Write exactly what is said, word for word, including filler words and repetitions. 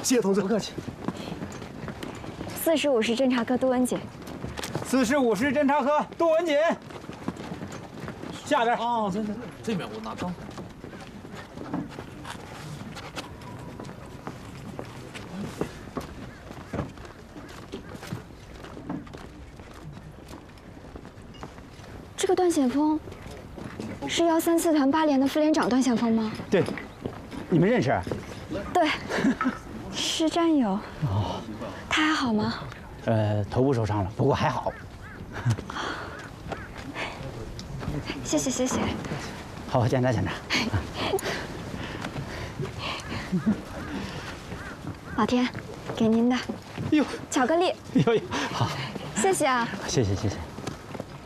谢谢同志， 不客气。 四十五师侦察科杜文锦。 四十五师侦察科杜文锦。下边。 哦，这这这边我拿钢。 这个段显峰是幺三四团八连的副连长段显峰吗？ 对，你们认识？ 对，是战友。哦，他还好吗？ 呃，头部受伤了，不过还好。 谢谢谢谢。 好，检查检查。 老田，给您的。 哟， 巧克力。 哟哟，好。 谢谢啊。 谢谢谢谢。